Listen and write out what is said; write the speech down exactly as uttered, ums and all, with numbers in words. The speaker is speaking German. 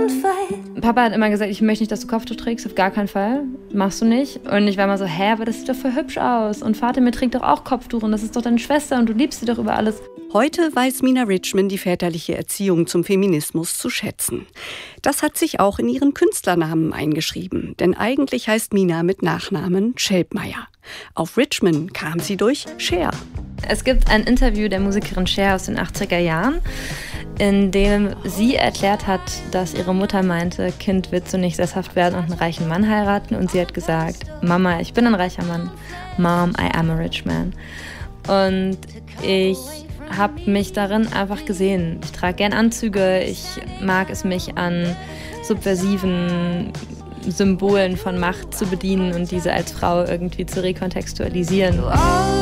Papa hat immer gesagt, ich möchte nicht, dass du Kopftuch trägst, auf gar keinen Fall. Machst du nicht. Und ich war immer so, hä, aber das sieht doch voll hübsch aus. Und Fatemir trägt doch auch Kopftuch und das ist doch deine Schwester und du liebst sie doch über alles. Heute weiß Mina Richman die väterliche Erziehung zum Feminismus zu schätzen. Das hat sich auch in ihren Künstlernamen eingeschrieben. Denn eigentlich heißt Mina mit Nachnamen Schelbmeier. Auf Richman kam sie durch Cher. Es gibt ein Interview der Musikerin Cher aus den achtziger Jahren, in dem sie erklärt hat, dass ihre Mutter meinte, Kind, willst du nicht sesshaft werden und einen reichen Mann heiraten? Und sie hat gesagt, Mama, ich bin ein reicher Mann. Mom, I am a rich man. Und ich habe mich darin einfach gesehen. Ich trage gern Anzüge, ich mag es, mich an subversiven Symbolen von Macht zu bedienen und diese als Frau irgendwie zu rekontextualisieren.